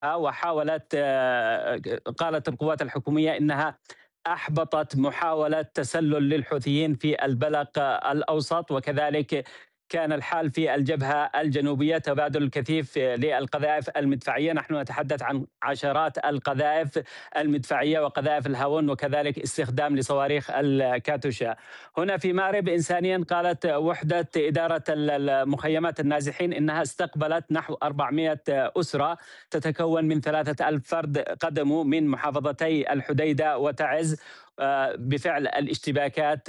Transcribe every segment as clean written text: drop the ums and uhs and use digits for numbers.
وحاولت قالت القوات الحكومية إنها أحبطت محاولة تسلل للحوثيين في البلق الأوسط، وكذلك كان الحال في الجبهة الجنوبية، تبادل الكثيف للقذائف المدفعية. نحن نتحدث عن عشرات القذائف المدفعية وقذائف الهاون، وكذلك استخدام لصواريخ الكاتوشا. هنا في مأرب إنسانيا قالت وحدة إدارة المخيمات النازحين إنها استقبلت نحو 400 أسرة تتكون من 3000 فرد قدموا من محافظتي الحديدة وتعز بفعل الاشتباكات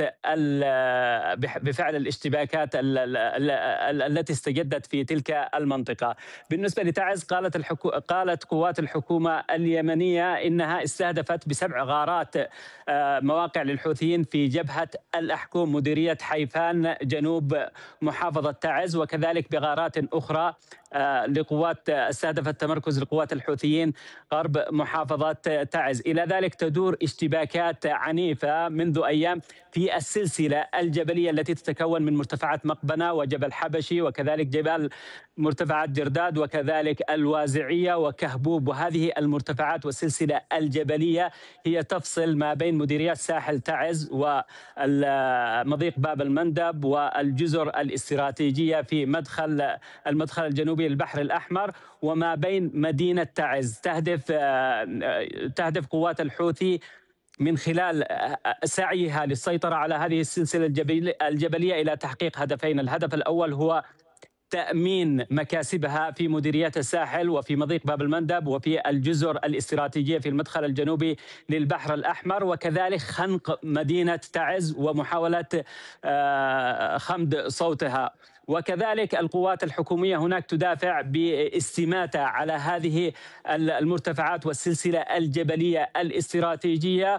التي استجدت في تلك المنطقة. بالنسبة لتعز قالت قوات الحكومة اليمنية إنها استهدفت ب7 غارات مواقع للحوثيين في جبهة الأحكوم مديرية حيفان جنوب محافظة تعز، وكذلك بغارات أخرى لقوات استهدفت تمركز لقوات الحوثيين غرب محافظة تعز. إلى ذلك تدور اشتباكات عنيفة منذ أيام في السلسلة الجبلية التي تتكون من مرتفعات مقبنة وجبل حبشي، وكذلك جبال مرتفعات جرداد، وكذلك الوازعية وكهبوب. وهذه المرتفعات والسلسلة الجبلية هي تفصل ما بين مديريات ساحل تعز ومضيق باب المندب والجزر الاستراتيجية في المدخل الجنوبي للبحر الأحمر، وما بين مدينة تعز. تهدف قوات الحوثي من خلال سعيها للسيطرة على هذه السلسلة الجبلية إلى تحقيق هدفين. الهدف الأول هو تأمين مكاسبها في مديريات الساحل وفي مضيق باب المندب وفي الجزر الاستراتيجية في المدخل الجنوبي للبحر الأحمر، وكذلك خنق مدينة تعز ومحاولة خمد صوتها. وكذلك القوات الحكومية هناك تدافع باستماتة على هذه المرتفعات والسلسلة الجبلية الاستراتيجية،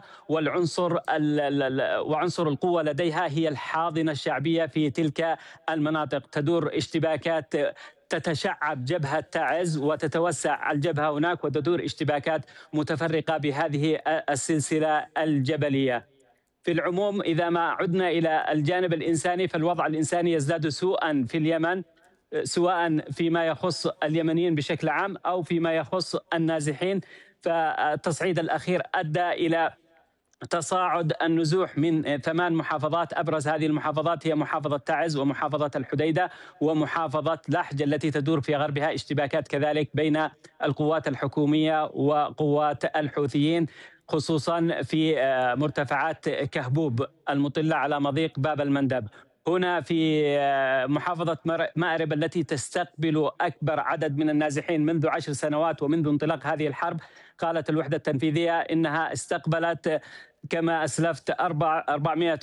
وعنصر القوة لديها هي الحاضنة الشعبية في تلك المناطق. تدور اشتباكات، تتشعب جبهة تعز وتتوسع الجبهة هناك، وتدور اشتباكات متفرقة بهذه السلسلة الجبلية. في العموم إذا ما عدنا إلى الجانب الإنساني، فالوضع الإنساني يزداد سوءا في اليمن، سواء فيما يخص اليمنيين بشكل عام أو فيما يخص النازحين. فالتصعيد الأخير أدى إلى تصاعد النزوح من 8 محافظات. أبرز هذه المحافظات هي محافظة تعز ومحافظة الحديدة ومحافظة لحج التي تدور في غربها اشتباكات كذلك بين القوات الحكومية وقوات الحوثيين، خصوصا في مرتفعات كهبوب المطلة على مضيق باب المندب. هنا في محافظة مأرب التي تستقبل أكبر عدد من النازحين منذ 10 سنوات ومنذ انطلاق هذه الحرب، قالت الوحدة التنفيذية إنها استقبلت كما أسلفت 400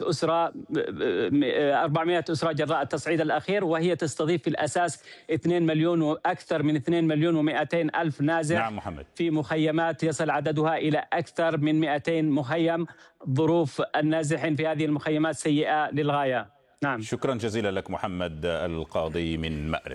أسرة جراء التصعيد الأخير، وهي تستضيف في الأساس 2 مليون وأكثر من 2 مليون و200 ألف نازح. نعم محمد. في مخيمات يصل عددها إلى أكثر من 200 مخيم. ظروف النازحين في هذه المخيمات سيئة للغاية. نعم. شكرا جزيلا لك محمد القاضي من مأرب.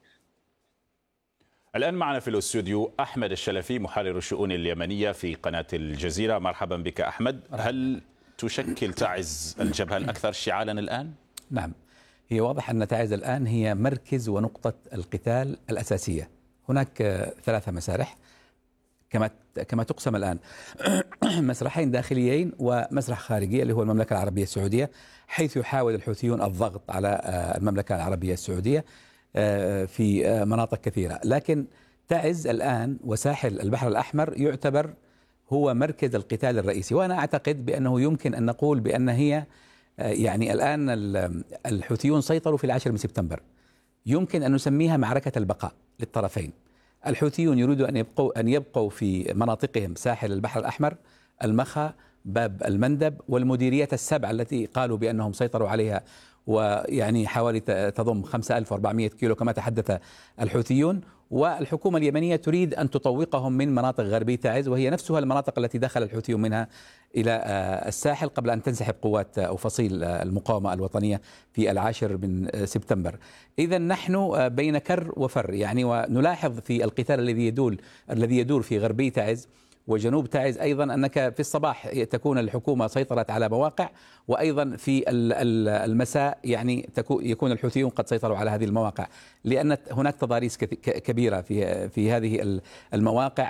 الآن معنا في الاستوديو أحمد الشلفي محرر الشؤون اليمنية في قناة الجزيرة. مرحبا بك أحمد. هل تشكل تعز الجبهة الأكثر اشتعالا الآن؟ نعم، هي واضح أن تعز الآن هي مركز ونقطة القتال الأساسية. هناك 3 مسارح كما تقسم الآن مسرحين داخليين ومسرح خارجي اللي هو المملكة العربية السعودية، حيث يحاول الحوثيون الضغط على المملكة العربية السعودية في مناطق كثيرة. لكن تعز الآن وساحل البحر الأحمر يعتبر هو مركز القتال الرئيسي، وأنا أعتقد بأنه يمكن أن نقول بأن هي يعني الآن الحوثيون سيطروا في 10 من سبتمبر، يمكن أن نسميها معركة البقاء للطرفين. الحوثيون يريدوا أن يبقوا في مناطقهم ساحل البحر الأحمر، المخا، باب المندب، والمديريات ال7 التي قالوا بأنهم سيطروا عليها، ويعني حوالي تضم 5400 كيلو كما تحدث الحوثيون. والحكومة اليمنية تريد أن تطوقهم من مناطق غربية تعز، وهي نفسها المناطق التي دخل الحوثيون منها إلى الساحل قبل أن تنسحب قوات أو فصيل المقاومة الوطنية في 10 من سبتمبر. إذا نحن بين كر وفر يعني، ونلاحظ في القتال الذي يدور في غربية تعز وجنوب تعز أيضا أنك في الصباح تكون الحكومة سيطرت على مواقع، وأيضا في المساء يعني يكون الحوثيون قد سيطروا على هذه المواقع، لأن هناك تضاريس كبيرة في هذه المواقع.